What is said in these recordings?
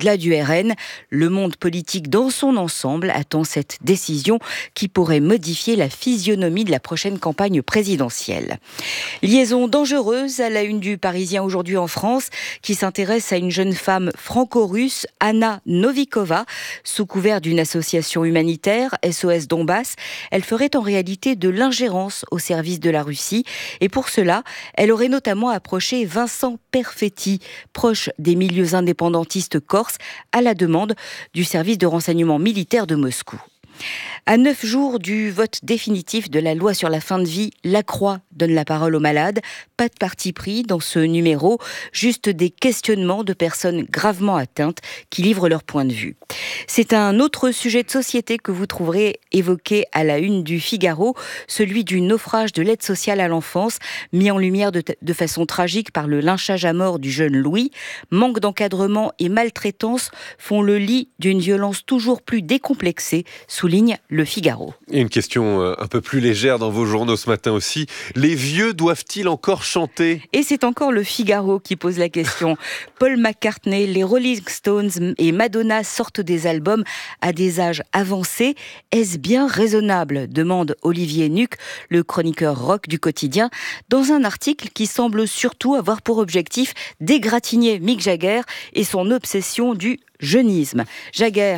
au-delà du RN. Le monde politique dans son ensemble attend cette décision qui pourrait modifier la physionomie de la prochaine campagne présidentielle. Liaison dangereuse à la une du Parisien aujourd'hui en France, qui s'intéresse à une jeune femme franco-russe, Anna Novikova, sous couvert d'une association humanitaire, SOS Donbass. Elle ferait en réalité de l'ingérence au service de la Russie. Et pour cela, elle aurait notamment approché Vincent Perfetti, proche des milieux indépendantistes corses, à la demande du service de renseignement militaire de Moscou. À 9 jours du vote définitif de la loi sur la fin de vie, La Croix donne la parole aux malades. Pas de parti pris dans ce numéro, juste des questionnements de personnes gravement atteintes qui livrent leur point de vue. C'est un autre sujet de société que vous trouverez évoqué à la une du Figaro, celui du naufrage de l'aide sociale à l'enfance, mis en lumière de façon tragique par le lynchage à mort du jeune Louis. Manque d'encadrement et maltraitance font le lit d'une violence toujours plus décomplexée, souligne le Figaro. Et une question un peu plus légère dans vos journaux ce matin aussi. Les vieux doivent-ils encore chanter ? Et c'est encore le Figaro qui pose la question. Paul McCartney, les Rolling Stones et Madonna sortent des albums à des âges avancés. Est-ce bien raisonnable ? Demande Olivier Nuc, le chroniqueur rock du quotidien, dans un article qui semble surtout avoir pour objectif d'égratigner Mick Jagger et son obsession du jeunisme. Jagger,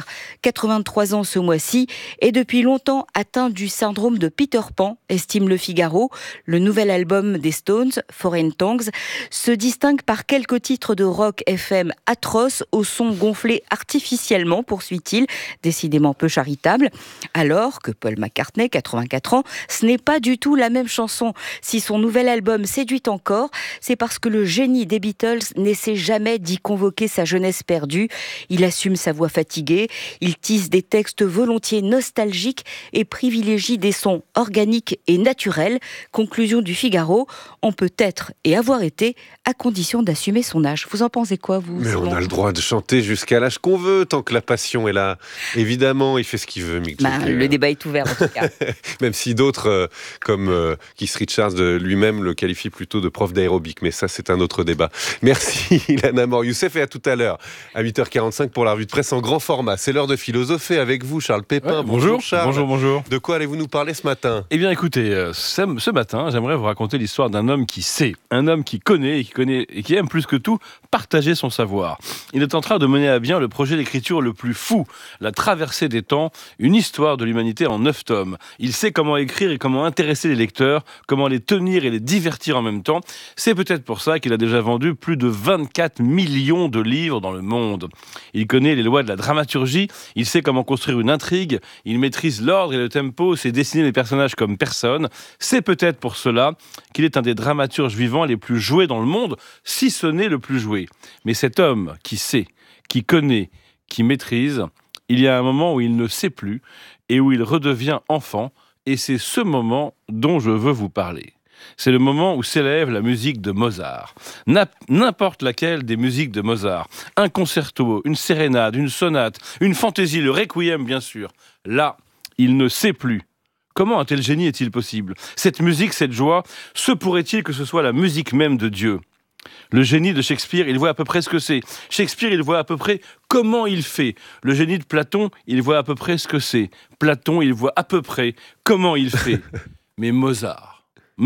83 ans ce mois-ci, est depuis longtemps atteint du syndrome de Peter Pan, estime le Figaro. Le nouvel album des Stones, Foreign Tongues, se distingue par quelques titres de rock FM atroces au son gonflé artificiellement, poursuit-il, décidément peu charitable. Alors que Paul McCartney, 84 ans, ce n'est pas du tout la même chanson. Si son nouvel album séduit encore, c'est parce que le génie des Beatles n'essaie jamais d'y convoquer sa jeunesse perdue. Il assume sa voix fatiguée, il tisse des textes volontiers nostalgiques et privilégie des sons organiques et naturels. Conclusion du Figaro, on peut être et avoir été à condition d'assumer son âge. Vous en pensez quoi, vous ? Mais on a le droit de chanter jusqu'à l'âge qu'on veut, tant que la passion est là. Évidemment, il fait ce qu'il veut, Mick Jagger. Le débat est ouvert, en tout cas. Même si d'autres, comme Keith Richards lui-même, le qualifient plutôt de prof d'aérobic. Mais ça, c'est un autre débat. Merci, Ilana Mor-Youssef. Et à tout à l'heure, à 8h45 pour la revue de presse en grand format. C'est l'heure de philosopher avec vous, Charles Pépin. Ouais, bonjour, Charles. Bonjour. De quoi allez-vous nous parler ce matin ? Eh bien, écoutez, ce matin, j'aimerais vous raconter l'histoire d'un homme qui sait, un homme qui connaît et qui aime plus que tout partager son savoir. Il est en train de mener à bien le projet d'écriture le plus fou, la traversée des temps, une histoire de l'humanité en 9 tomes. Il sait comment écrire et comment intéresser les lecteurs, comment les tenir et les divertir en même temps. C'est peut-être pour ça qu'il a déjà vendu plus de 24 millions de livres dans le monde. Il connaît les lois de la dramaturgie, il sait comment construire une intrigue, il maîtrise l'ordre et le tempo, sait dessiner les personnages comme personne. C'est peut-être pour cela qu'il est un des dramaturges vivants les plus joués dans le monde, si ce n'est le plus joué. Mais cet homme qui sait, qui connaît, qui maîtrise, il y a un moment où il ne sait plus et où il redevient enfant, et c'est ce moment dont je veux vous parler. C'est le moment où s'élève la musique de Mozart. N'importe laquelle des musiques de Mozart. Un concerto, une sérénade, une sonate, une fantaisie, le requiem bien sûr. Là, il ne sait plus. Comment un tel génie est-il possible ? Cette musique, cette joie, se pourrait-il que ce soit la musique même de Dieu ? Le génie de Shakespeare, il voit à peu près ce que c'est. Shakespeare, il voit à peu près comment il fait. Le génie de Platon, il voit à peu près ce que c'est. Platon, il voit à peu près comment il fait. Mais Mozart,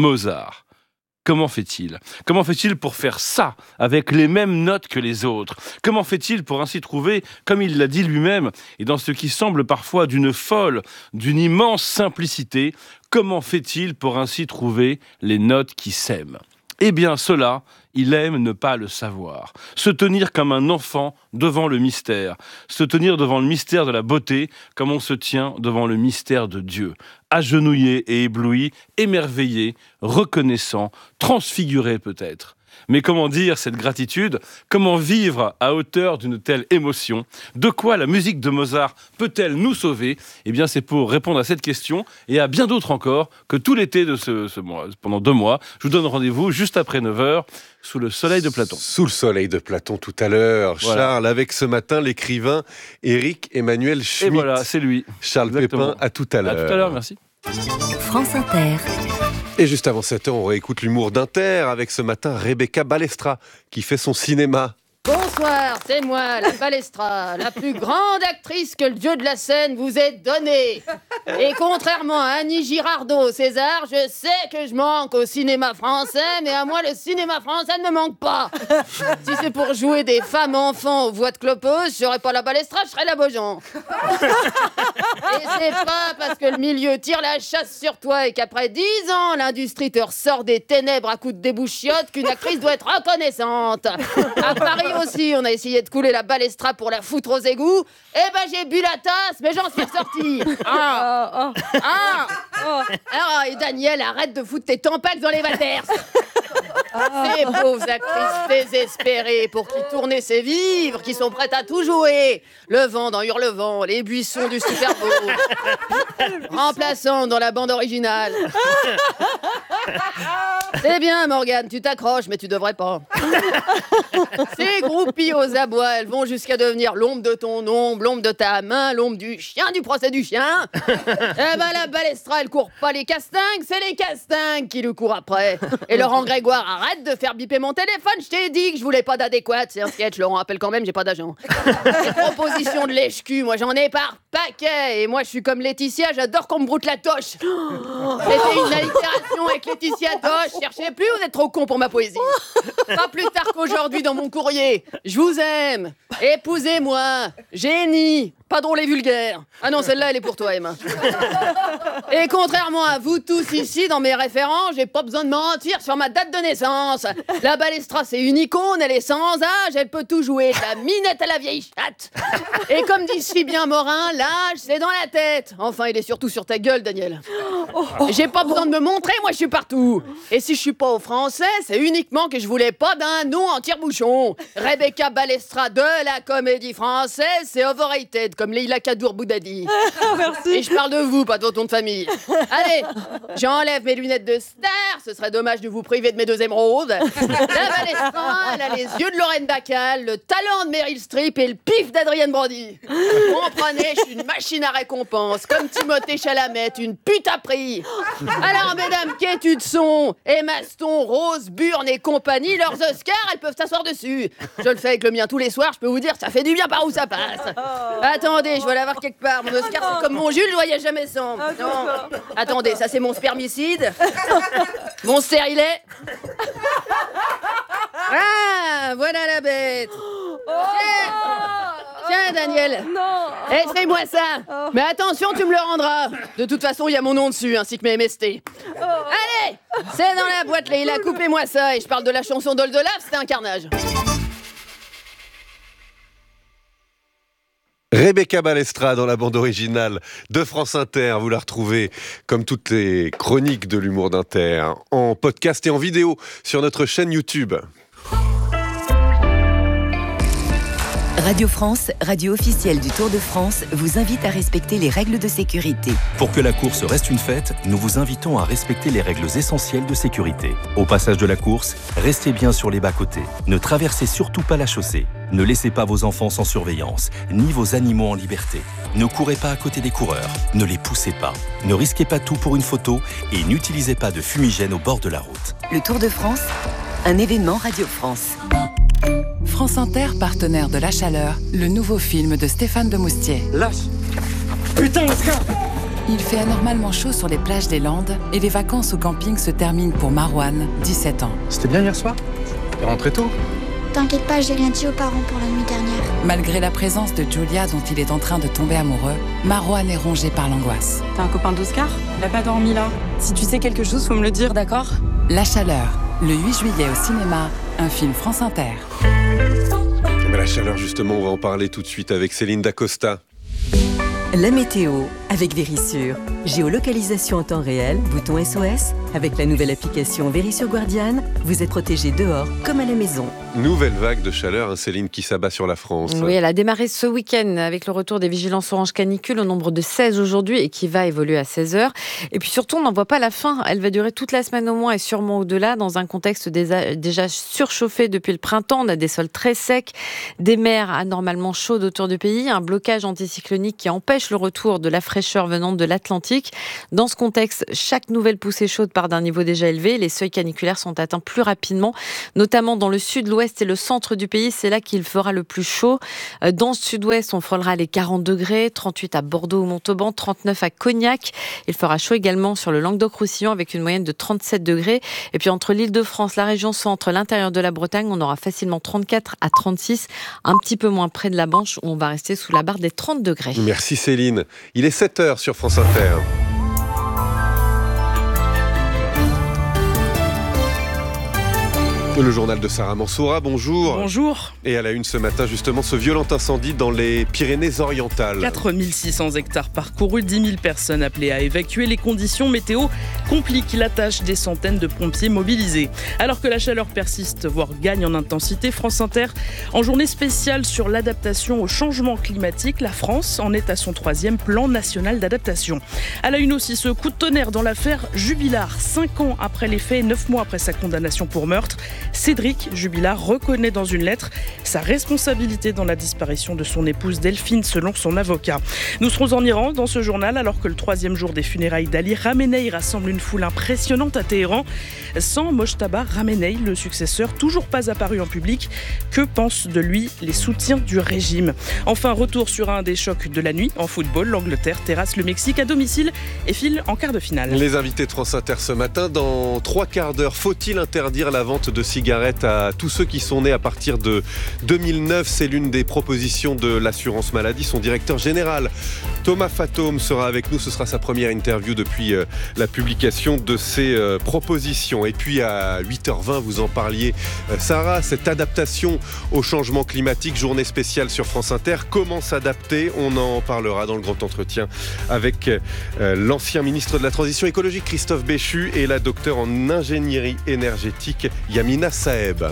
comment fait-il ? Comment fait-il pour faire ça, avec les mêmes notes que les autres ? Comment fait-il pour ainsi trouver, comme il l'a dit lui-même, et dans ce qui semble parfois d'une immense simplicité, comment fait-il pour ainsi trouver les notes qui s'aiment ? Eh bien, cela, il aime ne pas le savoir. Se tenir comme un enfant devant le mystère. Se tenir devant le mystère de la beauté, comme on se tient devant le mystère de Dieu. Agenouillé et ébloui, émerveillé, reconnaissant, transfiguré peut-être. Mais comment dire cette gratitude ? Comment vivre à hauteur d'une telle émotion ? De quoi la musique de Mozart peut-elle nous sauver ? Eh bien, c'est pour répondre à cette question et à bien d'autres encore que tout l'été de ce mois, pendant 2 mois, je vous donne rendez-vous juste après 9h sous le soleil de Platon. Sous le soleil de Platon tout à l'heure. Voilà. Charles, avec ce matin l'écrivain Éric Emmanuel Schmitt. Et voilà, c'est lui. Charles Exactement. Pépin, à tout à l'heure. À tout à l'heure, merci. France Inter. Et juste avant 7h, on réécoute l'humour d'Inter avec ce matin Rebecca Balestra qui fait son cinéma. Bonsoir, c'est moi, la Balestra, la plus grande actrice que le dieu de la scène vous ait donnée. Et contrairement à Annie Girardot au César, je sais que je manque au cinéma français, mais à moi, le cinéma français ne me manque pas. Si c'est pour jouer des femmes enfants aux voix de clopose, je serais pas la Balestra, je serais la Beaujean. Et c'est pas parce que le milieu tire la chasse sur toi et qu'après 10 ans, l'industrie te ressort des ténèbres à coups de débouchiottes qu'une actrice doit être reconnaissante. À Paris aussi, on a essayé de couler la Balestra pour la foutre aux égouts. Eh ben, j'ai bu la tasse, mais j'en suis ressortie. Et Daniel, arrête de foutre tes tampax dans les valters. Ces pauvres actrices désespérées pour qui tourner c'est vivre, qui sont prêtes à tout jouer. Le vent dans Hurlevent, les buissons du Super Bowl. Remplaçant dans la bande originale. C'est bien, Morgane, tu t'accroches, mais tu devrais pas. Ces groupies aux abois, elles vont jusqu'à devenir l'ombre de ton ombre, l'ombre de ta main, l'ombre du chien du procès du chien. Eh ben, la Balestra, elle court pas les castingues, c'est les castingues qui lui courent après. Et Laurent Grégoire, arrête de faire biper mon téléphone, je t'ai dit que je voulais pas d'adéquat. C'est un sketch, Laurent, appelle quand même, j'ai pas d'agent. Les propositions de lèche-cul, moi j'en ai par paquet. Et moi je suis comme Laetitia, j'adore qu'on me broute la toche. C'était une allitération avec Laetitia Toche. Cherchez plus, vous êtes trop con pour ma poésie. Pas plus tard qu'aujourd'hui dans mon courrier. Je vous aime, épousez-moi, génie. Pas drôle et vulgaire. Ah non, celle-là, elle est pour toi, Emma. Et contrairement à vous tous ici, dans mes références, j'ai pas besoin de mentir sur ma date de naissance. La Balestra, c'est une icône, elle est sans âge, elle peut tout jouer, de la minette à la vieille chatte. Et comme dit si bien Morin, l'âge, c'est dans la tête. Enfin, il est surtout sur ta gueule, Daniel. J'ai pas besoin de me montrer, moi, je suis partout. Et si je suis pas au français, c'est uniquement que je voulais pas d'un nom en tire-bouchon. Rebecca Balestra de la comédie française, c'est overrated, comme Leila Kadour Boudadi. Merci. Et je parle de vous, pas de votre nom de famille. Allez, j'enlève mes lunettes de star, ce serait dommage de vous priver de mes 2 émeraudes. La Balestra, elle a les yeux de Lorraine Bacall, le talent de Meryl Streep et le pif d'Adrienne Brody. Comprenez, je suis une machine à récompense, comme Timothée Chalamet, une pute à prix. Alors, mesdames, qu'études sont Emma Stone, Rose Byrne et compagnie, leurs Oscars, elles peuvent s'asseoir dessus. Je le fais avec le mien tous les soirs, je peux vous dire, ça fait du bien par où ça passe. Attendez, je vais l'avoir quelque part. Mon Oscar, c'est comme mon Jules, je voyage jamais sans. Non. Attendez, ça c'est mon spermicide. Mon stérilet. Ah, voilà la bête. Tiens, Daniel. Non. Fais-moi ça. Mais attention, tu me le rendras. De toute façon, il y a mon nom dessus, ainsi que mes MST. Allez, c'est dans la boîte, Leïla. Coupez-moi ça. Et je parle de la chanson d'Oldelaf, c'était un carnage. Rebecca Balestra dans la bande originale de France Inter. Vous la retrouvez, comme toutes les chroniques de l'humour d'Inter, en podcast et en vidéo sur notre chaîne YouTube. Radio France, radio officielle du Tour de France, vous invite à respecter les règles de sécurité. Pour que la course reste une fête, nous vous invitons à respecter les règles essentielles de sécurité. Au passage de la course, restez bien sur les bas-côtés. Ne traversez surtout pas la chaussée. Ne laissez pas vos enfants sans surveillance, ni vos animaux en liberté. Ne courez pas à côté des coureurs. Ne les poussez pas. Ne risquez pas tout pour une photo et n'utilisez pas de fumigène au bord de la route. Le Tour de France, un événement Radio France. France Inter, partenaire de La Chaleur, le nouveau film de Stéphane Demoustier. Lâche! Putain, Oscar! Il fait anormalement chaud sur les plages des Landes et les vacances au camping se terminent pour Marouane, 17 ans. C'était bien hier soir? T'es rentré tôt? T'inquiète pas, j'ai rien dit aux parents pour la nuit dernière. Malgré la présence de Julia dont il est en train de tomber amoureux, Marouane est rongé par l'angoisse. T'es un copain d'Oscar? Il a pas dormi là. Si tu sais quelque chose, faut me le dire, d'accord? La Chaleur, le 8 juillet au cinéma, un film France Inter. La chaleur, justement, on va en parler tout de suite avec Céline Dacosta. La météo avec Vérissure. Géolocalisation en temps réel, bouton SOS. Avec la nouvelle application Vérissure Guardian, vous êtes protégé dehors comme à la maison. Nouvelle vague de chaleur, hein, Céline, qui s'abat sur la France. Oui, elle a démarré ce week-end avec le retour des vigilances orange canicule au nombre de 16 aujourd'hui et qui va évoluer à 16h. Et puis surtout, on n'en voit pas la fin. Elle va durer toute la semaine au moins et sûrement au-delà dans un contexte déjà surchauffé depuis le printemps. On a des sols très secs, des mers anormalement chaudes autour du pays, un blocage anticyclonique qui empêche empêche le retour de la fraîcheur venant de l'Atlantique. Dans ce contexte, chaque nouvelle poussée chaude part d'un niveau déjà élevé. Les seuils caniculaires sont atteints plus rapidement, notamment dans le sud, l'ouest et le centre du pays. C'est là qu'il fera le plus chaud. Dans le sud-ouest, on frôlera les 40 degrés, 38 à Bordeaux ou Montauban, 39 à Cognac. Il fera chaud également sur le Languedoc-Roussillon avec une moyenne de 37 degrés. Et puis entre l'Île-de-France, la région centre, l'intérieur de la Bretagne, on aura facilement 34 à 36, un petit peu moins près de la Manche où on va rester sous la barre des 30 degrés. Merci Céline. Il est 7h sur France Inter. Le journal de Sarah Mansoura, bonjour. Bonjour. Et à la une ce matin, justement, ce violent incendie dans les Pyrénées-Orientales. 4600 hectares parcourus, 10 000 personnes appelées à évacuer. Les conditions météo compliquent la tâche des centaines de pompiers mobilisés. Alors que la chaleur persiste, voire gagne en intensité, France Inter, en journée spéciale sur l'adaptation au changement climatique, la France en est à son 3e plan national d'adaptation. À la une aussi, ce coup de tonnerre dans l'affaire Jubilard. 5 ans après les faits, 9 mois après sa condamnation pour meurtre, Cédric Jubilard reconnaît dans une lettre sa responsabilité dans la disparition de son épouse Delphine, selon son avocat. Nous serons en Iran dans ce journal alors que le 3e jour des funérailles d'Ali Khamenei rassemble une foule impressionnante à Téhéran. Sans Mojtaba Khamenei, le successeur, toujours pas apparu en public. Que pensent de lui les soutiens du régime ? Enfin, retour sur un des chocs de la nuit en football. L'Angleterre terrasse le Mexique à domicile et file en quart de finale. Les invités de France Inter ce matin, dans 3 quarts d'heure, faut-il interdire la vente de cigarettes à tous ceux qui sont nés à partir de 2009 ? C'est l'une des propositions de l'assurance maladie. Son directeur général, Thomas Fatome, sera avec nous. Ce sera sa première interview depuis la publication de ces propositions. Et puis à 8h20, vous en parliez, Sarah, cette adaptation au changement climatique, journée spéciale sur France Inter. Comment s'adapter ? On en parlera dans le grand entretien avec l'ancien ministre de la Transition écologique, Christophe Béchu, et la docteure en ingénierie énergétique, Yamina Saeb.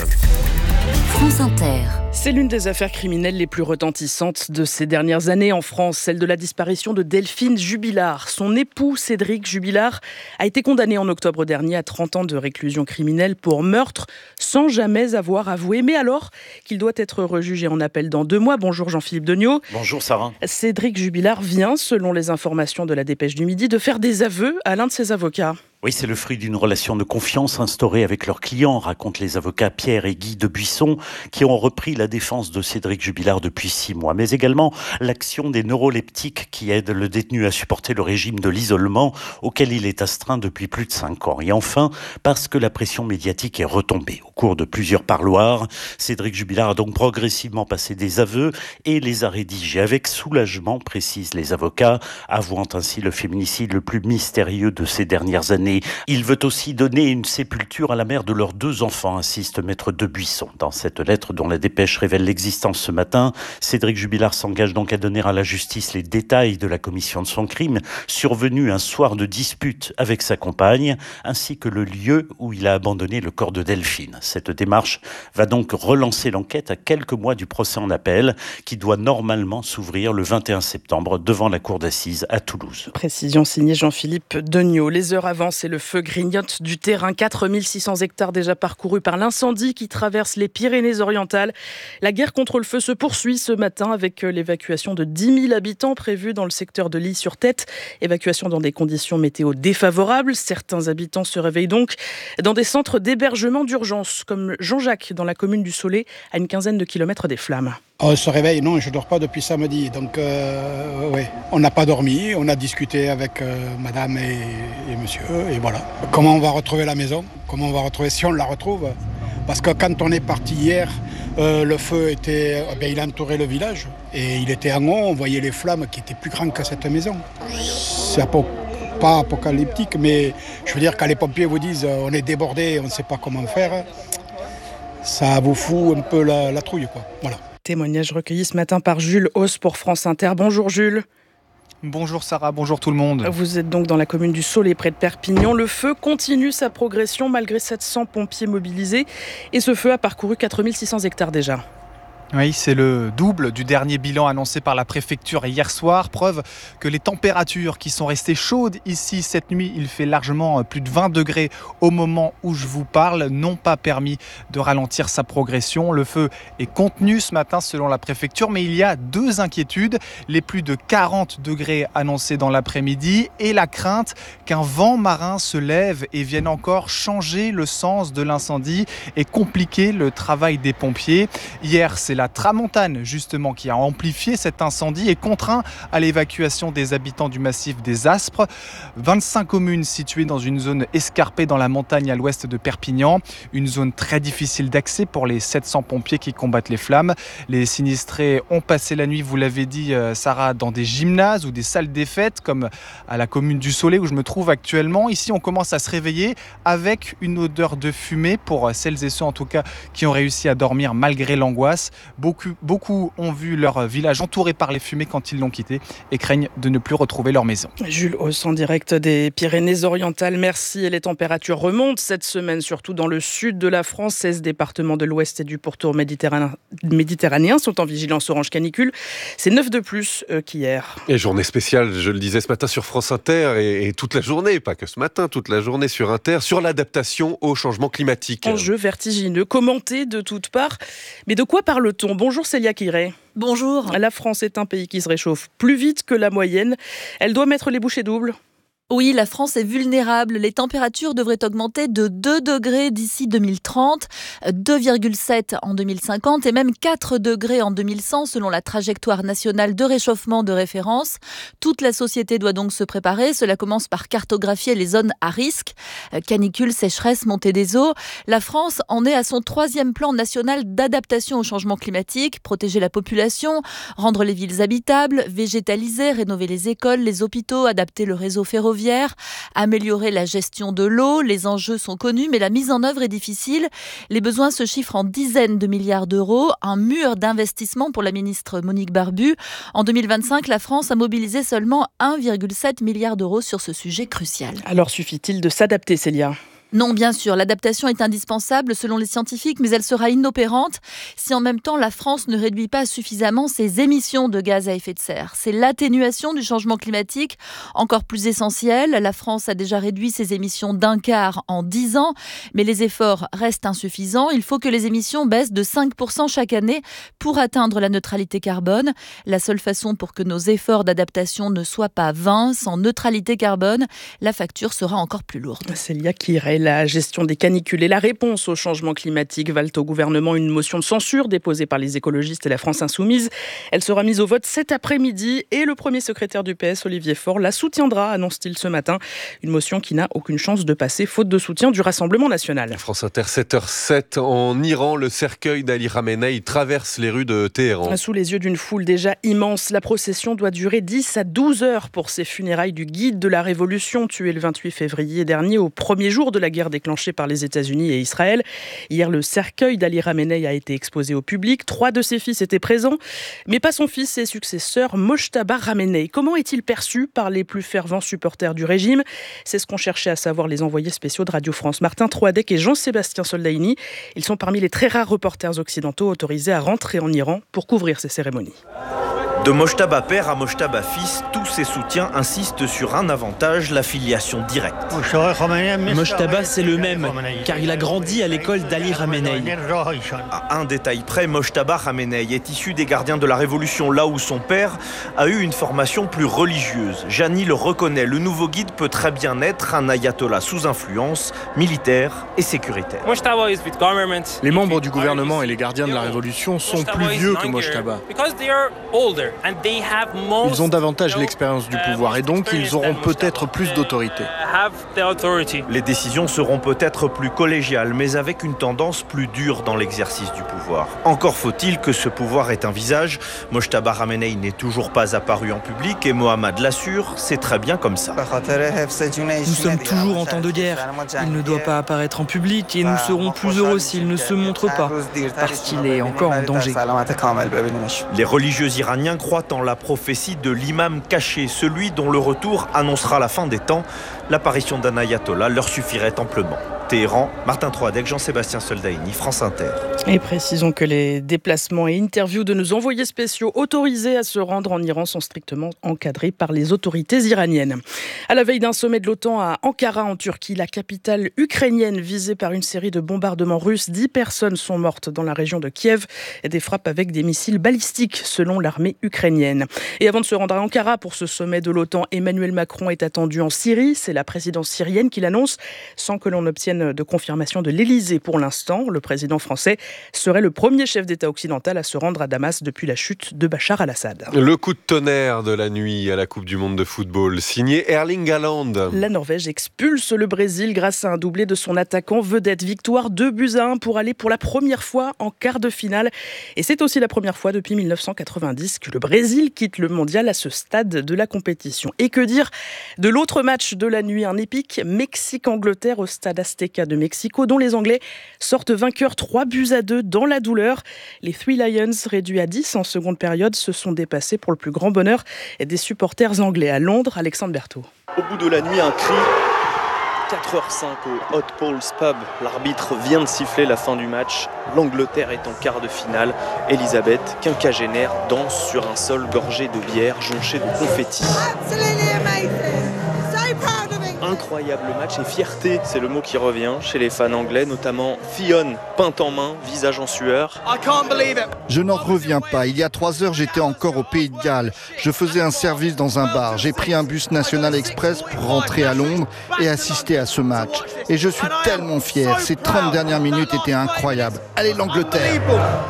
France Inter. C'est l'une des affaires criminelles les plus retentissantes de ces dernières années en France, celle de la disparition de Delphine Jubilard. Son époux, Cédric Jubilard, a été condamné en octobre dernier à 30 ans de réclusion criminelle pour meurtre, sans jamais avoir avoué. Mais alors qu'il doit être rejugé en appel dans 2 mois. Bonjour Jean-Philippe Degnaud. Bonjour Sarah. Cédric Jubilard vient, selon les informations de la Dépêche du Midi, de faire des aveux à l'un de ses avocats. Oui, c'est le fruit d'une relation de confiance instaurée avec leurs clients, racontent les avocats Pierre et Guy de Buisson, qui ont repris la défense de Cédric Jubilard depuis 6 mois, mais également l'action des neuroleptiques qui aident le détenu à supporter le régime de l'isolement auquel il est astreint depuis plus de 5 ans. Et enfin, parce que la pression médiatique est retombée. Au cours de plusieurs parloirs, Cédric Jubilard a donc progressivement passé des aveux et les a rédigés avec soulagement, précisent les avocats, avouant ainsi le féminicide le plus mystérieux de ces dernières années. Il veut aussi donner une sépulture à la mère de leurs 2 enfants, insiste maître de Buisson. Dans cette lettre dont la Dépêche révèle l'existence ce matin, Cédric Jubilard s'engage donc à donner à la justice les détails de la commission de son crime, survenu un soir de dispute avec sa compagne, ainsi que le lieu où il a abandonné le corps de Delphine. Cette démarche va donc relancer l'enquête à quelques mois du procès en appel, qui doit normalement s'ouvrir le 21 septembre devant la cour d'assises à Toulouse. Précision signée Jean-Philippe Degnaud. Les heures avancent et le feu grignote du terrain. 4600 hectares déjà parcourus par l'incendie qui traverse les Pyrénées-Orientales. La guerre contre le feu se poursuit ce matin avec l'évacuation de 10 000 habitants prévus dans le secteur de l'Ille-sur-Tête. Évacuation dans des conditions météo défavorables. Certains habitants se réveillent donc dans des centres d'hébergement d'urgence, comme Jean-Jacques dans la commune du Soleil, à une quinzaine de kilomètres des flammes. On se réveille, non, je ne dors pas depuis samedi, donc ouais. On n'a pas dormi, on a discuté avec madame et monsieur, et voilà. Comment on va retrouver la maison ? Comment on va retrouver, si on la retrouve ? Parce que quand on est parti hier, le feu était, il entourait le village, et il était en haut, on voyait les flammes qui étaient plus grandes que cette maison. C'est pas apocalyptique, mais je veux dire, quand les pompiers vous disent on est débordé, on ne sait pas comment faire, ça vous fout un peu la trouille, quoi. Voilà. Témoignage recueilli ce matin par Jules Hauss pour France Inter. Bonjour Jules. Bonjour Sarah, bonjour tout le monde. Vous êtes donc dans la commune du Soleil, près de Perpignan. Le feu continue sa progression malgré 700 pompiers mobilisés. Et ce feu a parcouru 4600 hectares déjà. Oui, c'est le double du dernier bilan annoncé par la préfecture hier soir. Preuve que les températures qui sont restées chaudes ici cette nuit, il fait largement plus de 20 degrés au moment où je vous parle, n'ont pas permis de ralentir sa progression. Le feu est contenu ce matin selon la préfecture, mais il y a deux inquiétudes. Les plus de 40 degrés annoncés dans l'après-midi et la crainte qu'un vent marin se lève et vienne encore changer le sens de l'incendie et compliquer le travail des pompiers. Hier, c'est la tramontane justement qui a amplifié cet incendie et contraint à l'évacuation des habitants du massif des Aspres. 25 communes situées dans une zone escarpée dans la montagne à l'ouest de Perpignan. Une zone très difficile d'accès pour les 700 pompiers qui combattent les flammes. Les sinistrés ont passé la nuit, vous l'avez dit Sarah, dans des gymnases ou des salles des fêtes comme à la commune du Soleil où je me trouve actuellement. Ici on commence à se réveiller avec une odeur de fumée pour celles et ceux en tout cas qui ont réussi à dormir malgré l'angoisse. Beaucoup ont vu leur village entouré par les fumées quand ils l'ont quitté et craignent de ne plus retrouver leur maison. Jules Hauss en direct des Pyrénées-Orientales. Merci. Et les températures remontent cette semaine, surtout dans le sud de la France. 16 départements de l'ouest et du pourtour méditerranéen sont en vigilance orange canicule. C'est 9 de plus qu'hier. Et journée spéciale, je le disais ce matin sur France Inter et toute la journée, pas que ce matin, toute la journée sur Inter, sur l'adaptation au changement climatique. Enjeu vertigineux, commenté de toutes parts. Mais de quoi parle-t-on ? Bonjour Célia Quiré. Bonjour. La France est un pays qui se réchauffe plus vite que la moyenne. Elle doit mettre les bouchées doubles. Oui, la France est vulnérable. Les températures devraient augmenter de 2 degrés d'ici 2030, 2,7 en 2050 et même 4 degrés en 2100 selon la trajectoire nationale de réchauffement de référence. Toute la société doit donc se préparer. Cela commence par cartographier les zones à risque. Canicule, sécheresse, montée des eaux. La France en est à son 3e plan national d'adaptation au changement climatique. Protéger la population, rendre les villes habitables, végétaliser, rénover les écoles, les hôpitaux, adapter le réseau ferroviaire, améliorer la gestion de l'eau. Les enjeux sont connus, mais la mise en œuvre est difficile. Les besoins se chiffrent en dizaines de milliards d'euros. Un mur d'investissement pour la ministre Monique Barbu. En 2025, la France a mobilisé seulement 1,7 milliard d'euros sur ce sujet crucial. Alors suffit-il de s'adapter, Célia ? Non, bien sûr, l'adaptation est indispensable selon les scientifiques, mais elle sera inopérante si en même temps la France ne réduit pas suffisamment ses émissions de gaz à effet de serre. C'est l'atténuation du changement climatique encore plus essentielle. La France a déjà réduit ses émissions d'un quart en 10 ans, mais les efforts restent insuffisants. Il faut que les émissions baissent de 5% chaque année pour atteindre la neutralité carbone. La seule façon pour que nos efforts d'adaptation ne soient pas vains, sans neutralité carbone, la facture sera encore plus lourde. Célia Quiré. La gestion des canicules et la réponse au changement climatique valent au gouvernement une motion de censure déposée par les écologistes et la France Insoumise. Elle sera mise au vote cet après-midi et le premier secrétaire du PS, Olivier Faure, la soutiendra, annonce-t-il ce matin. Une motion qui n'a aucune chance de passer, faute de soutien du Rassemblement national. France Inter, 7h07. En Iran, le cercueil d'Ali Khamenei traverse les rues de Téhéran. Sous les yeux d'une foule déjà immense, la procession doit durer 10 à 12 heures pour ces funérailles du guide de la Révolution, tué le 28 février dernier, au premier jour de la guerre déclenchée par les États-Unis et Israël. Hier, le cercueil d'Ali Khamenei a été exposé au public. 3 de ses fils étaient présents, mais pas son fils et successeur, Mojtaba Khamenei. Comment est-il perçu par les plus fervents supporters du régime ? C'est ce qu'ont cherché à savoir les envoyés spéciaux de Radio France, Martin Troadec et Jean-Sébastien Soldaini. Ils sont parmi les très rares reporters occidentaux autorisés à rentrer en Iran pour couvrir ces cérémonies. De Mojtaba père à Mojtaba fils, tous ses soutiens insistent sur un avantage, la filiation directe. Mojtaba, c'est le même, car il a grandi à l'école d'Ali Khamenei. À un détail près, Mojtaba Khamenei est issu des gardiens de la Révolution, là où son père a eu une formation plus religieuse. Jani le reconnaît, le nouveau guide peut très bien être un ayatollah sous influence, militaire et sécuritaire. Les membres du gouvernement et les gardiens de la Révolution sont plus vieux que Mojtaba. Ils ont davantage l'expérience du pouvoir et donc ils auront peut-être plus d'autorité. Les décisions seront peut-être plus collégiales, mais avec une tendance plus dure dans l'exercice du pouvoir. Encore faut-il que ce pouvoir ait un visage. Mojtaba Khamenei n'est toujours pas apparu en public et Mohammad l'assure, c'est très bien comme ça. Nous sommes toujours en temps de guerre. Il ne doit pas apparaître en public et nous serons plus heureux s'il ne se montre pas, parce qu'il est encore en danger. Les religieux iraniens croit en la prophétie de l'imam caché, celui dont le retour annoncera la fin des temps. L'apparition d'un ayatollah leur suffirait amplement. Téhéran, Martin Troadec, Jean-Sébastien Soldaini, France Inter. Et précisons que les déplacements et interviews de nos envoyés spéciaux autorisés à se rendre en Iran sont strictement encadrés par les autorités iraniennes. À la veille d'un sommet de l'OTAN à Ankara en Turquie, la capitale ukrainienne visée par une série de bombardements russes, 10 personnes sont mortes dans la région de Kiev et des frappes avec des missiles balistiques selon l'armée ukrainienne. Et avant de se rendre à Ankara pour ce sommet de l'OTAN, Emmanuel Macron est attendu en Syrie. C'est la présidence syrienne qui l'annonce sans que l'on obtienne de confirmation de l'Elysée pour l'instant. Le président français serait le premier chef d'État occidental à se rendre à Damas depuis la chute de Bachar al-Assad. Le coup de tonnerre de la nuit à la Coupe du Monde de football, signé Erling Haaland. La Norvège expulse le Brésil grâce à un doublé de son attaquant vedette. Victoire 2-1 pour aller pour la première fois en quart de finale. Et c'est aussi la première fois depuis 1990 que le Brésil quitte le mondial à ce stade de la compétition. Et que dire de l'autre match de la nuit, un épique Mexique-Angleterre au stade Azteca de Mexico, dont les Anglais sortent vainqueurs 3-2 dans la douleur. Les Three Lions, réduits à 10 en seconde période, se sont dépassés pour le plus grand bonheur des supporters anglais. À Londres, Alexandre Berthaud. Au bout de la nuit, un cri. 4h05 au Hot Paul's Pub. L'arbitre vient de siffler la fin du match. L'Angleterre est en quart de finale. Elisabeth, quinquagénaire, danse sur un sol gorgé de bière, jonché de confettis. Incroyable match et fierté, c'est le mot qui revient chez les fans anglais, notamment Fionn, peinte en main, visage en sueur. Je n'en reviens pas. Il y a 3 heures, j'étais encore au Pays de Galles. Je faisais un service dans un bar. J'ai pris un bus National Express pour rentrer à Londres et assister à ce match. Et je suis tellement fier. Ces 30 dernières minutes étaient incroyables. Allez l'Angleterre!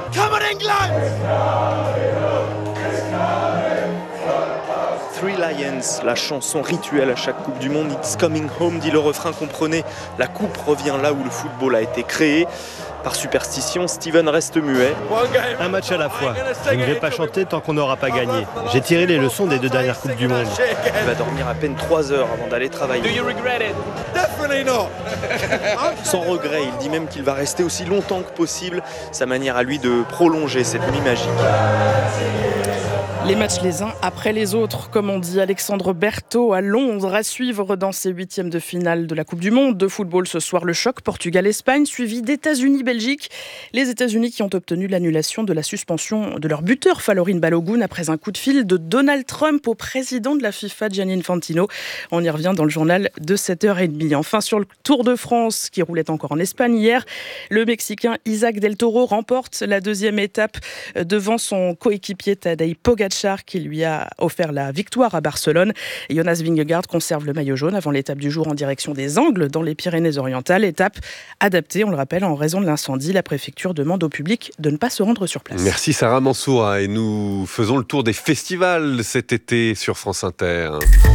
Three Lions, la chanson rituelle à chaque Coupe du Monde. It's coming home, dit le refrain, comprenez. La coupe revient là où le football a été créé. Par superstition, Steven reste muet. Un match à la fois. Je ne vais pas chanter tant qu'on n'aura pas gagné. J'ai tiré les leçons des 2 dernières Coupes du Monde. Il va dormir à peine 3 heures avant d'aller travailler. Sans regret, il dit même qu'il va rester aussi longtemps que possible. Sa manière à lui de prolonger cette nuit magique. Les matchs les uns après les autres, comme on dit. Alexandre Berthaud à Londres, à suivre dans ces 8e de finale de la Coupe du Monde de football ce soir. Le choc Portugal-Espagne, suivi d'États-Unis-Belgique. Les États-Unis qui ont obtenu l'annulation de la suspension de leur buteur Falorin Balogun après un coup de fil de Donald Trump au président de la FIFA, Gianni Infantino. On y revient dans le journal de 7h30. Enfin, sur le Tour de France qui roulait encore en Espagne hier, le Mexicain Isaac Del Toro remporte la 2e étape devant son coéquipier Tadej Pogačar qui lui a offert la victoire à Barcelone. Et Jonas Vingegaard conserve le maillot jaune avant l'étape du jour en direction des Angles dans les Pyrénées-Orientales. Étape adaptée, on le rappelle, en raison de l'incendie. La préfecture demande au public de ne pas se rendre sur place. Merci Sarah Mansoura. Et nous faisons le tour des festivals cet été sur France Inter.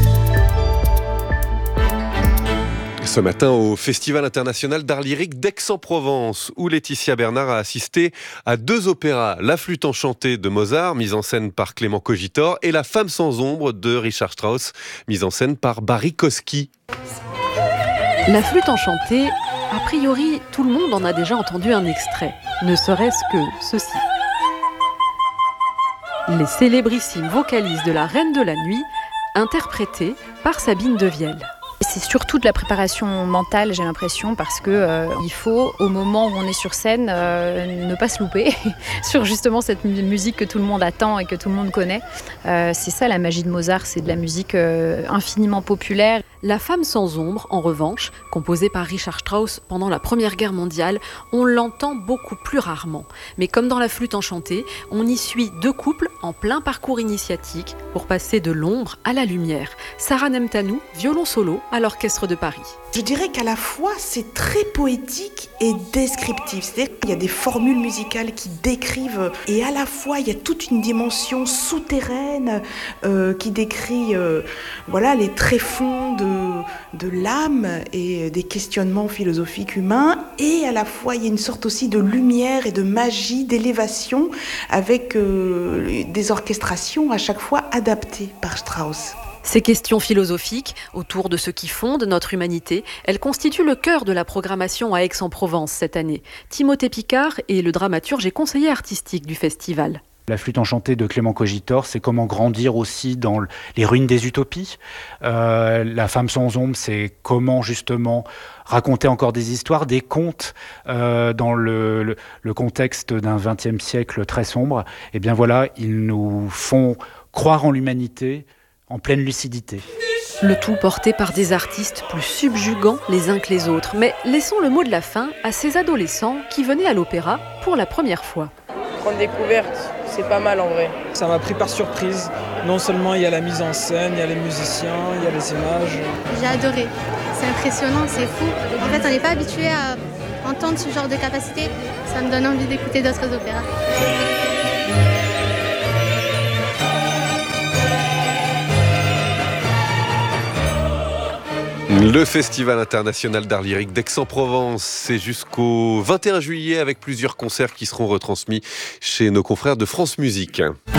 Ce matin au Festival international d'art lyrique d'Aix-en-Provence, où Laetitia Bernard a assisté à 2 opéras, La flûte enchantée de Mozart, mise en scène par Clément Cogitor, et La femme sans ombre de Richard Strauss, mise en scène par Barry Kosky. La flûte enchantée, a priori, tout le monde en a déjà entendu un extrait, ne serait-ce que ceci. Les célébrissimes vocalises de la Reine de la Nuit, interprétées par Sabine Devielle. C'est surtout de la préparation mentale, j'ai l'impression, parce que il faut, au moment où on est sur scène, ne pas se louper sur justement cette musique que tout le monde attend et que tout le monde connaît. C'est ça la magie de Mozart, c'est de la musique infiniment populaire. La femme sans ombre, en revanche, composée par Richard Strauss pendant la Première Guerre mondiale, on l'entend beaucoup plus rarement. Mais comme dans La flûte enchantée, on y suit 2 couples en plein parcours initiatique pour passer de l'ombre à la lumière. Sarah Nemtanou, violon solo à l'Orchestre de Paris. Je dirais qu'à la fois, c'est très poétique et descriptif. C'est-à-dire qu'il y a des formules musicales qui décrivent, et à la fois, il y a toute une dimension souterraine qui décrit les tréfonds de l'âme et des questionnements philosophiques humains. Et à la fois, il y a une sorte aussi de lumière et de magie, d'élévation, avec des orchestrations à chaque fois adaptées par Strauss. Ces questions philosophiques, autour de ce qui fonde notre humanité, elles constituent le cœur de la programmation à Aix-en-Provence cette année. Timothée Picard est le dramaturge et conseiller artistique du festival. La flûte enchantée de Clément Cogitor, c'est comment grandir aussi dans les ruines des utopies. La femme sans ombre, c'est comment justement raconter encore des histoires, des contes dans le contexte d'un XXe siècle très sombre. Et bien voilà, ils nous font croire en l'humanité en pleine lucidité. Le tout porté par des artistes plus subjugants les uns que les autres. Mais laissons le mot de la fin à ces adolescents qui venaient à l'opéra pour la première fois. Grande découverte, c'est pas mal en vrai. Ça m'a pris par surprise. Non seulement il y a la mise en scène, il y a les musiciens, il y a les images. J'ai adoré. C'est impressionnant, c'est fou. En fait, on n'est pas habitué à entendre ce genre de capacité. Ça me donne envie d'écouter d'autres opéras. Le Festival international d'art lyrique d'Aix-en-Provence, c'est jusqu'au 21 juillet avec plusieurs concerts qui seront retransmis chez nos confrères de France Musique.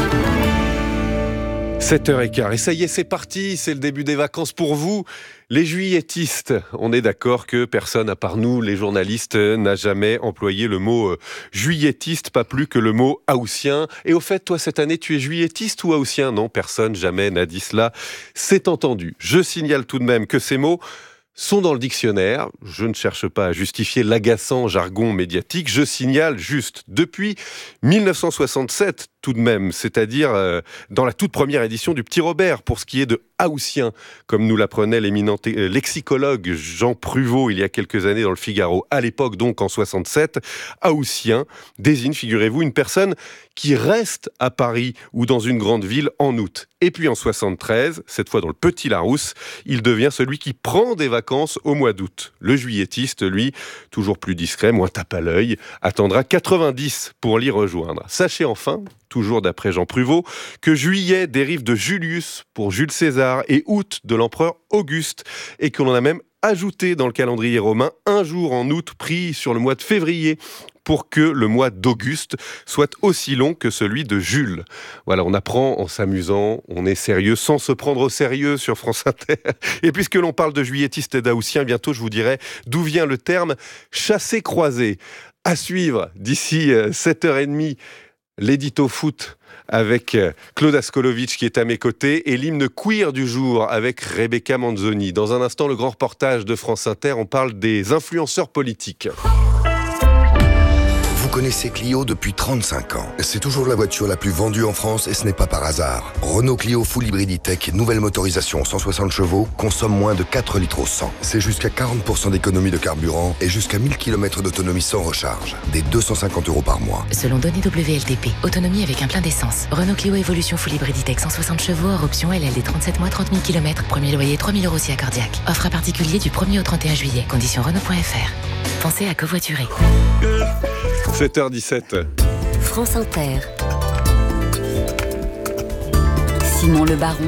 7h15, et ça y est, c'est parti, c'est le début des vacances pour vous. Les juilletistes, on est d'accord que personne, à part nous, les journalistes, n'a jamais employé le mot juillettiste, pas plus que le mot haussien. Et au fait, toi, cette année, tu es juillettiste ou haussien ? Non, personne jamais n'a dit cela. C'est entendu. Je signale tout de même que ces mots sont dans le dictionnaire. Je ne cherche pas à justifier l'agaçant jargon médiatique. Je signale juste, depuis 1967 tout de même, c'est-à-dire dans la toute première édition du Petit Robert, pour ce qui est de haussien, comme nous l'apprenait l'éminent lexicologue Jean Pruvot il y a quelques années dans le Figaro. À l'époque, donc en 67, haussien désigne, figurez-vous, une personne qui reste à Paris ou dans une grande ville en août. Et puis en 73, cette fois dans le Petit Larousse, il devient celui qui prend des vacances au mois d'août. Le juillettiste, lui, toujours plus discret, moins tape à l'œil, attendra 90 pour l'y rejoindre. Sachez enfin, toujours d'après Jean Pruvot, que juillet dérive de Julius pour Jules César et août de l'empereur Auguste, et que l'on a même ajouté dans le calendrier romain un jour en août pris sur le mois de février pour que le mois d'Auguste soit aussi long que celui de Jules. Voilà, on apprend en s'amusant, on est sérieux sans se prendre au sérieux sur France Inter. Et puisque l'on parle de juillettiste et d'haussien, bientôt je vous dirai d'où vient le terme chassé-croisé. À suivre d'ici 7h30, l'édito foot avec Claude Askolovitch qui est à mes côtés et l'hymne queer du jour avec Rebecca Manzoni. Dans un instant, le grand reportage de France Inter, on parle des influenceurs politiques. Vous connaissez Clio depuis 35 ans. C'est toujours la voiture la plus vendue en France et ce n'est pas par hasard. Renault Clio Full Hybrid E-Tech, nouvelle motorisation 160 chevaux, consomme moins de 4 litres au 100. C'est jusqu'à 40% d'économie de carburant et jusqu'à 1000 km d'autonomie sans recharge. Des 250 € par mois. Selon données WLTP, autonomie avec un plein d'essence. Renault Clio Evolution Full Hybrid E-Tech 160 chevaux, hors option LLD 37 mois, 30 000 km. Premier loyer 3 000 € si accordiaque. Offre à particulier du 1er au 31 juillet. Conditions Renault.fr. Pensez à covoiturer. 7h17. France Inter. Simon Le Baron.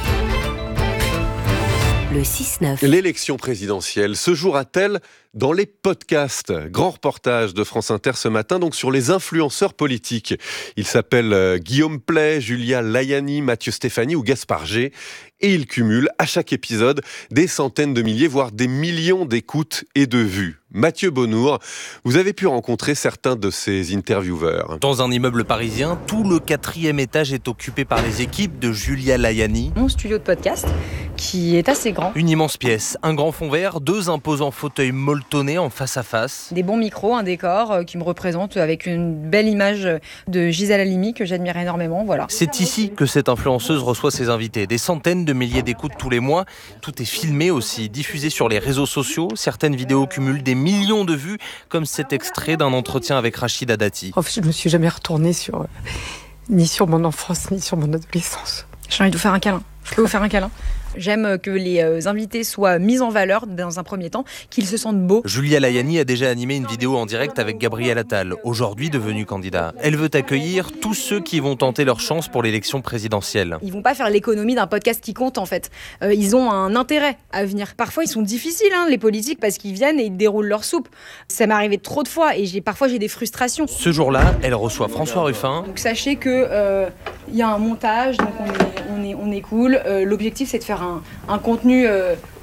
Le 6-9. L'élection présidentielle se jouera-t-elle dans les podcasts? Grand reportage de France Inter ce matin, donc sur les influenceurs politiques. Ils s'appellent Guillaume Play, Julia Layani, Mathieu Stéphanie ou Gaspard G. Et ils cumulent à chaque épisode des centaines de milliers, voire des millions d'écoutes et de vues. Mathieu Bonnour, vous avez pu rencontrer certains de ces intervieweurs. Dans un immeuble parisien, tout le 4e étage est occupé par les équipes de Julia Layani. Mon studio de podcast, qui est assez grand. Une immense pièce, un grand fond vert, 2 imposants fauteuils molletonnés en face à face. Des bons micros, un décor qui me représente avec une belle image de Gisèle Halimi que j'admire énormément. Voilà. C'est ici que cette influenceuse reçoit ses invités. Des centaines de milliers d'écoutes tous les mois. Tout est filmé aussi, diffusé sur les réseaux sociaux. Certaines vidéos cumulent des millions de vues, comme cet extrait d'un entretien avec Rachida Dati. En fait, je ne me suis jamais retournée ni sur mon enfance, ni sur mon adolescence. J'ai envie de vous faire un câlin. Je peux vous faire un câlin ? J'aime que les invités soient mis en valeur dans un premier temps, qu'ils se sentent beaux. Julia Layani a déjà animé une vidéo en direct avec Gabriel Attal, aujourd'hui devenu candidat. Elle veut accueillir tous ceux qui vont tenter leur chance pour l'élection présidentielle. Ils vont pas faire l'économie d'un podcast qui compte en fait. Ils ont un intérêt à venir. Parfois ils sont difficiles les politiques parce qu'ils viennent et ils déroulent leur soupe. Ça m'est arrivé trop de fois et parfois j'ai des frustrations. Ce jour-là, elle reçoit François Ruffin. Donc sachez que y a un montage, donc on est cool. L'objectif c'est de faire un contenu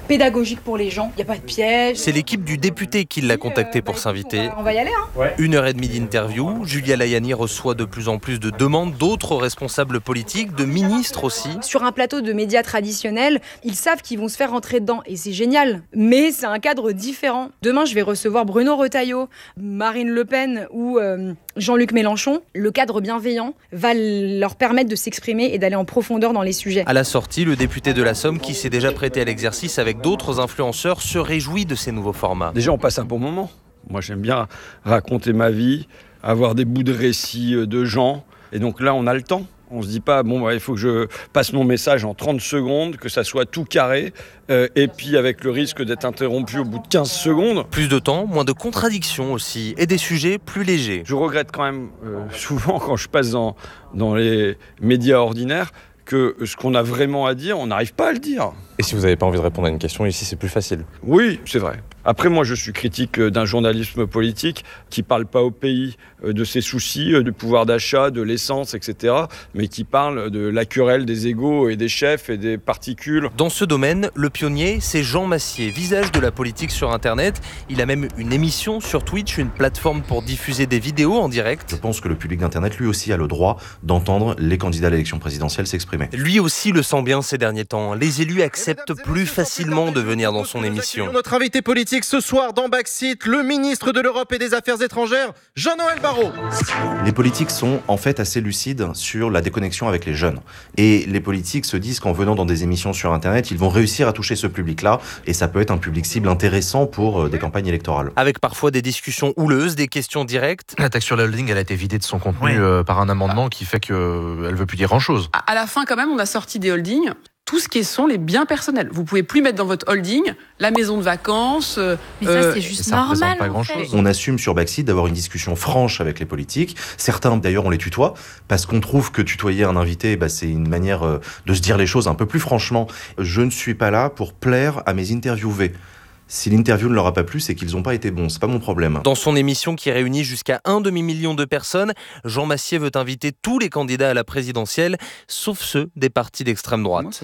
pédagogique pour les gens. Il n'y a pas de piège. C'est l'équipe du député qui l'a contacté pour s'inviter. On va y aller, hein. 1h30 d'interview. Julia Layani reçoit de plus en plus de demandes d'autres responsables politiques, de ministres aussi. Sur un plateau de médias traditionnels, ils savent qu'ils vont se faire rentrer dedans et c'est génial. Mais c'est un cadre différent. Demain, je vais recevoir Bruno Retailleau, Marine Le Pen ou Jean-Luc Mélenchon. Le cadre bienveillant va leur permettre de s'exprimer et d'aller en profondeur dans les sujets. À la sortie, le député de la Somme, qui s'est déjà prêté à l'exercice avec d'autres influenceurs, se réjouit de ces nouveaux formats. Déjà, on passe un bon moment. Moi, j'aime bien raconter ma vie, avoir des bouts de récits de gens. Et donc là, on a le temps. On se dit pas, il faut que je passe mon message en 30 secondes, que ça soit tout carré, et puis avec le risque d'être interrompu au bout de 15 secondes. Plus de temps, moins de contradictions aussi, et des sujets plus légers. Je regrette quand même souvent, quand je passe dans les médias ordinaires, que ce qu'on a vraiment à dire, on n'arrive pas à le dire. Et si vous n'avez pas envie de répondre à une question, ici c'est plus facile. Oui, c'est vrai. Après, moi, je suis critique d'un journalisme politique qui ne parle pas au pays de ses soucis, du pouvoir d'achat, de l'essence, etc., mais qui parle de la querelle des égos et des chefs et des particules. Dans ce domaine, le pionnier, c'est Jean Massier, visage de la politique sur Internet. Il a même une émission sur Twitch, une plateforme pour diffuser des vidéos en direct. Je pense que le public d'Internet, lui aussi, a le droit d'entendre les candidats à l'élection présidentielle s'exprimer. Lui aussi le sent bien ces derniers temps. Les élus acceptent plus facilement de venir dans son émission. Notre invité politique ce soir dans Backseat, le ministre de l'Europe et des Affaires étrangères, Jean-Noël Barrot. Les politiques sont en fait assez lucides sur la déconnexion avec les jeunes. Et les politiques se disent qu'en venant dans des émissions sur Internet, ils vont réussir à toucher ce public-là. Et ça peut être un public cible intéressant pour des campagnes électorales. Avec parfois des discussions houleuses, des questions directes. La taxe sur la holding, elle a été vidée de son contenu par un amendement qui fait qu'elle ne veut plus dire grand-chose. À la fin, quand même, on a sorti des holdings. Tout ce qui sont les biens personnels. Vous pouvez plus mettre dans votre holding la maison de vacances. Mais ça, c'est juste normal. Pas grand-chose. On assume sur Backseat d'avoir une discussion franche avec les politiques. Certains, d'ailleurs, on les tutoie parce qu'on trouve que tutoyer un invité, c'est une manière de se dire les choses un peu plus franchement. Je ne suis pas là pour plaire à mes interviewés. Si l'interview ne leur a pas plu, c'est qu'ils n'ont pas été bons, c'est pas mon problème. Dans son émission qui réunit jusqu'à 1,5 million de personnes, Jean Massier veut inviter tous les candidats à la présidentielle, sauf ceux des partis d'extrême droite.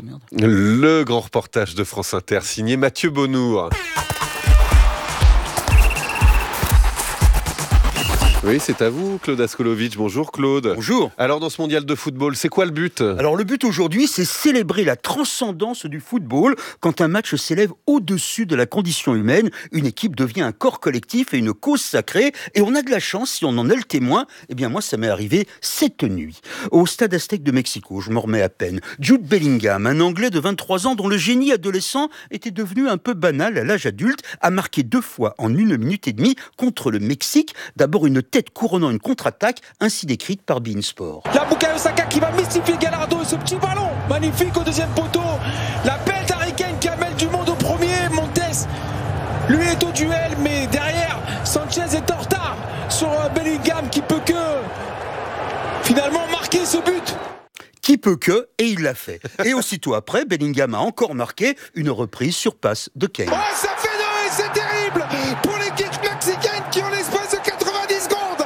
Le grand reportage de France Inter, signé Mathieu Bonnour. Oui, c'est à vous, Claude Askolovitch. Bonjour, Claude. Bonjour. Alors, dans ce mondial de football, c'est quoi le but ? Alors, le but aujourd'hui, c'est célébrer la transcendance du football. Quand un match s'élève au-dessus de la condition humaine, une équipe devient un corps collectif et une cause sacrée. Et on a de la chance, si on en est le témoin. Eh bien, moi, ça m'est arrivé cette nuit. Au stade Aztec de Mexico, je m'en remets à peine. Jude Bellingham, un Anglais de 23 ans dont le génie adolescent était devenu un peu banal à l'âge adulte, a marqué 2 fois en 1 minute et demie contre le Mexique. D'abord une tête couronnant une contre-attaque, ainsi décrite par beIN Sport. La Bukayo Saka qui va mystifier Gallardo et ce petit ballon magnifique au deuxième poteau. La belle Harry Kane qui amène du monde au premier. Montes, lui est au duel, mais derrière, Sanchez est en retard sur Bellingham qui peut que finalement marquer ce but. Qui peut que, et il l'a fait. Et aussitôt après, Bellingham a encore marqué une reprise sur passe de Kane. Oh, ça fait 2 et c'est terrible pour l'équipe mexicaine qui en l'espace de 90 secondes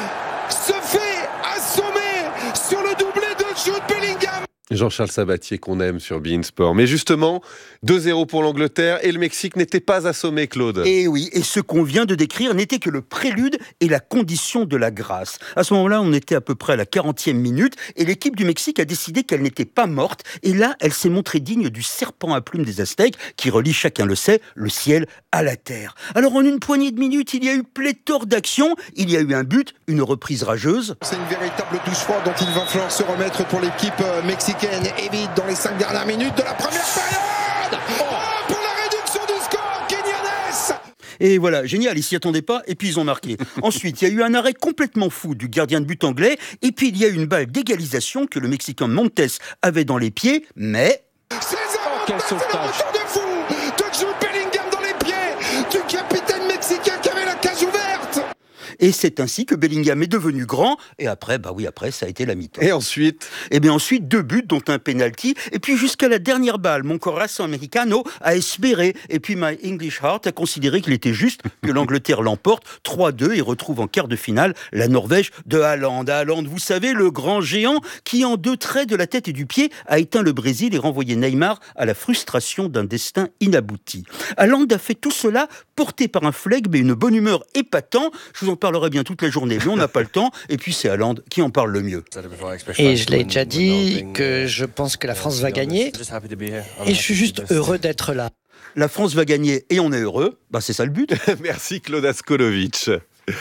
se fait assommer sur le doublé de Jude Bellingham. Jean-Charles Sabatier qu'on aime sur beIN Sport. Mais justement, 2-0 pour l'Angleterre et le Mexique n'était pas assommé, Claude. Et oui, et ce qu'on vient de décrire n'était que le prélude et la condition de la grâce. À ce moment-là, on était à peu près à la 40e minute et l'équipe du Mexique a décidé qu'elle n'était pas morte. Et là, elle s'est montrée digne du serpent à plumes des Aztèques qui relie, chacun le sait, le ciel à la terre. Alors en une poignée de minutes, il y a eu pléthore d'actions. Il y a eu un but, une reprise rageuse. C'est une véritable douche froide dont il va falloir se remettre pour l'équipe mexicaine. Et vite dans les 5 dernières minutes de la première période. Pour la réduction du score, Quinones. Et voilà, génial, ils s'y attendaient pas, et puis ils ont marqué. Ensuite, il y a eu un arrêt complètement fou du gardien de but anglais, et puis il y a eu une balle d'égalisation que le Mexicain Montes avait dans les pieds, mais... Quel sauvetage de fou de Jude Bellingham dans les pieds du capitaine mexicain qui avait la cage ouverte. Et c'est ainsi que Bellingham est devenu grand. Et après, après, ça a été la mi-temps. Et ensuite? Eh bien ensuite, 2 buts, dont un penalty. Et puis jusqu'à la dernière balle, mon corazón americano a espéré. Et puis my English heart a considéré qu'il était juste que l'Angleterre l'emporte 3-2 et retrouve en quart de finale la Norvège de Haaland. Haaland, vous savez, le grand géant qui, en 2 traits de la tête et du pied, a éteint le Brésil et renvoyé Neymar à la frustration d'un destin inabouti. Haaland a fait tout cela porté par un flegme et une bonne humeur épatant. Je vous en parlerai bien toute la journée, mais on n'a pas le temps. Et puis c'est Haaland qui en parle le mieux. Et je l'ai déjà dit que je pense que la France va gagner. Et je suis juste heureux d'être là. La France va gagner et on est heureux. C'est ça le but. Merci Claude Askolovitch.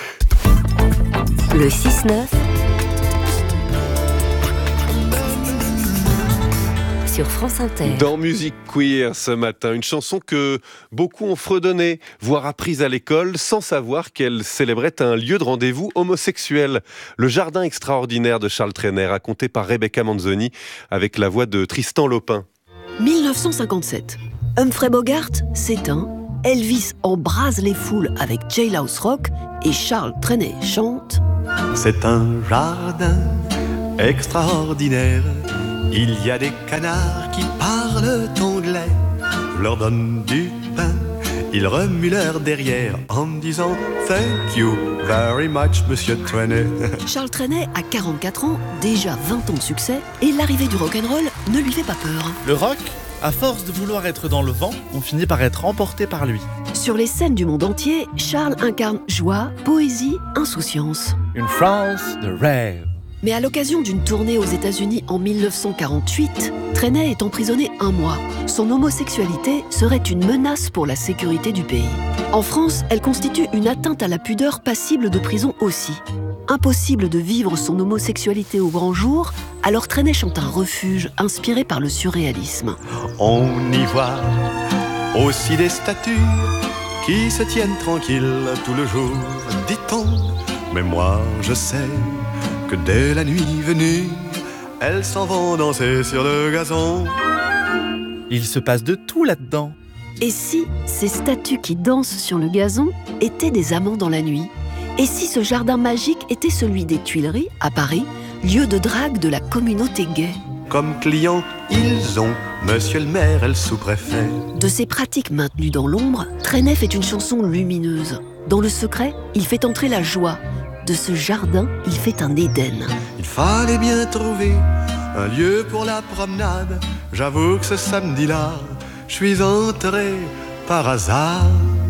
Le 6-9 sur France Inter. Dans Musique Queer ce matin, une chanson que beaucoup ont fredonnée, voire apprise à l'école, sans savoir qu'elle célébrait un lieu de rendez-vous homosexuel. Le jardin extraordinaire de Charles Trenet, raconté par Rebecca Manzoni, avec la voix de Tristan Lopin. 1957. Humphrey Bogart s'éteint, Elvis embrase les foules avec Jailhouse Rock et Charles Trenet chante « C'est un jardin extraordinaire. Il y a des canards qui parlent anglais. Je leur donne du pain, ils remuent leur derrière en me disant « Thank you very much, monsieur Trenet ». Charles Trenet a 44 ans, déjà 20 ans de succès, et l'arrivée du rock'n'roll ne lui fait pas peur. Le rock, à force de vouloir être dans le vent, on finit par être emporté par lui. Sur les scènes du monde entier, Charles incarne joie, poésie, insouciance. Une France de rêve. Mais à l'occasion d'une tournée aux États-Unis en 1948, Trenet est emprisonné 1 mois. Son homosexualité serait une menace pour la sécurité du pays. En France, elle constitue une atteinte à la pudeur passible de prison aussi. Impossible de vivre son homosexualité au grand jour, alors Trenet chante un refuge inspiré par le surréalisme. On y voit aussi des statues qui se tiennent tranquilles tout le jour, dit-on. Mais moi, je sais que dès la nuit venue, elles s'en vont danser sur le gazon. Il se passe de tout là-dedans. Et si ces statues qui dansent sur le gazon étaient des amants dans la nuit ? Et si ce jardin magique était celui des Tuileries, à Paris, lieu de drague de la communauté gay ? Comme clients, ils ont monsieur le maire et le sous-préfet. De ces pratiques maintenues dans l'ombre, Trenet fait une chanson lumineuse. Dans le secret, il fait entrer la joie. De ce jardin, il fait un Éden. Il fallait bien trouver un lieu pour la promenade. J'avoue que ce samedi-là, je suis entré par hasard.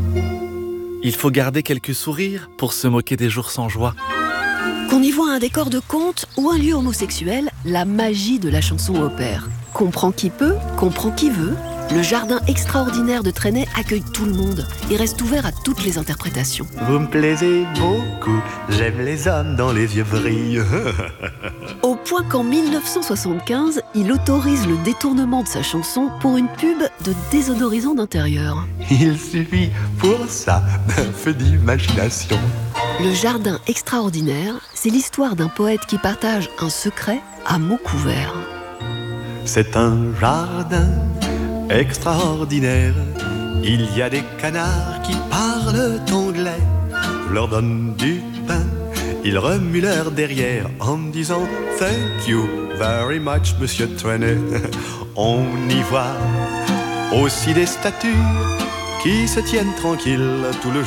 Il faut garder quelques sourires pour se moquer des jours sans joie. Qu'on y voit un décor de conte ou un lieu homosexuel, la magie de la chanson opère. Comprend qui peut, comprend qui veut. Le jardin extraordinaire de Trenet accueille tout le monde et reste ouvert à toutes les interprétations. Vous me plaisez beaucoup, j'aime les hommes dont les yeux brillent. Au point qu'en 1975, il autorise le détournement de sa chanson pour une pub de désodorisant d'intérieur. Il suffit pour ça d'un peu d'imagination. Le jardin extraordinaire, c'est l'histoire d'un poète qui partage un secret à mots couverts. C'est un jardin extraordinaire. Il y a des canards qui parlent anglais. Je leur donne du pain, ils remuent leur derrière en me disant Thank you very much, monsieur Trenet. On y voit aussi des statues qui se tiennent tranquilles tout le